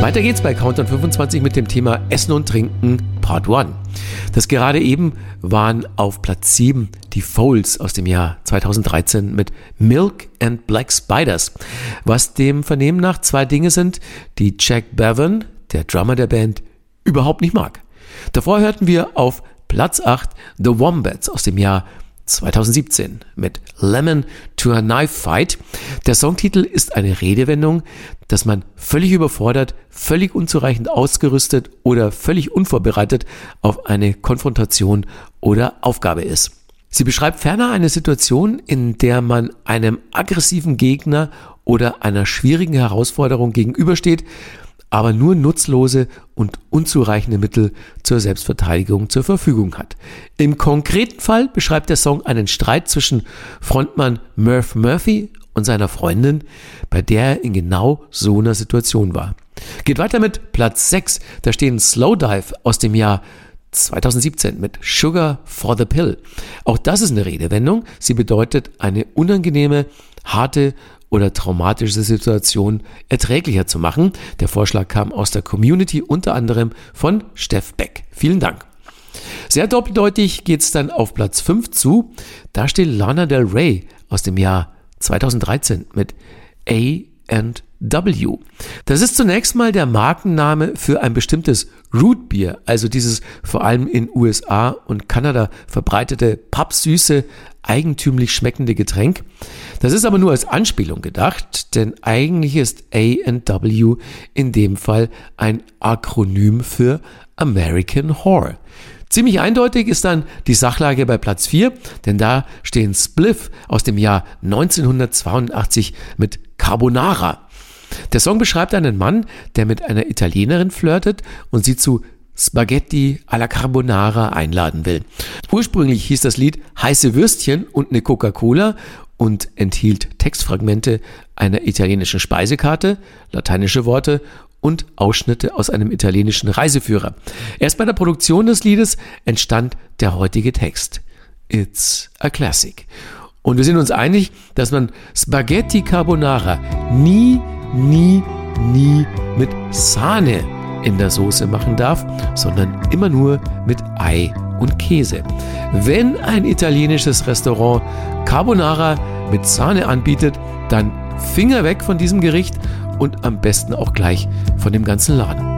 Weiter geht's bei Countdown 25 mit dem Thema Essen und Trinken Part 1. Das gerade eben waren auf Platz 7 die Foals aus dem Jahr 2013 mit Milk and Black Spiders, was dem Vernehmen nach zwei Dinge sind, die Jack Bevan, der Drummer der Band, überhaupt nicht mag. Davor hörten wir auf Platz 8 The Wombats aus dem Jahr 2017 mit Lemon to a Knife Fight. Der Songtitel ist eine Redewendung, dass man völlig überfordert, völlig unzureichend ausgerüstet oder völlig unvorbereitet auf eine Konfrontation oder Aufgabe ist. Sie beschreibt ferner eine Situation, in der man einem aggressiven Gegner oder einer schwierigen Herausforderung gegenübersteht, aber nur nutzlose und unzureichende Mittel zur Selbstverteidigung zur Verfügung hat. Im konkreten Fall beschreibt der Song einen Streit zwischen Frontmann Murph Murphy und seiner Freundin, bei der er in genau so einer Situation war. Geht weiter mit Platz 6, da stehen Slowdive aus dem Jahr 2017 mit Sugar for the Pill. Auch das ist eine Redewendung. Sie bedeutet eine unangenehme, harte oder traumatische Situation erträglicher zu machen. Der Vorschlag kam aus der Community, unter anderem von Steff Beck. Vielen Dank. Sehr doppeldeutig geht es dann auf Platz 5 zu. Da steht Lana Del Rey aus dem Jahr 2013 mit A&W. Das ist zunächst mal der Markenname für ein bestimmtes Root Beer, also dieses vor allem in USA und Kanada verbreitete pappsüße, eigentümlich schmeckende Getränk. Das ist aber nur als Anspielung gedacht, denn eigentlich ist A&W in dem Fall ein Akronym für American Whore. Ziemlich eindeutig ist dann die Sachlage bei Platz 4, denn da stehen Spliff aus dem Jahr 1982 mit Carbonara. Der Song beschreibt einen Mann, der mit einer Italienerin flirtet und sie zu Spaghetti alla Carbonara einladen will. Ursprünglich hieß das Lied Heiße Würstchen und eine Coca-Cola und enthielt Textfragmente einer italienischen Speisekarte, lateinische Worte und Ausschnitte aus einem italienischen Reiseführer. Erst bei der Produktion des Liedes entstand der heutige Text. It's a classic. Und wir sind uns einig, dass man Spaghetti Carbonara nie mit Sahne in der Soße machen darf, sondern immer nur mit Ei und Käse. Wenn ein italienisches Restaurant Carbonara mit Sahne anbietet, dann Finger weg von diesem Gericht und am besten auch gleich von dem ganzen Laden.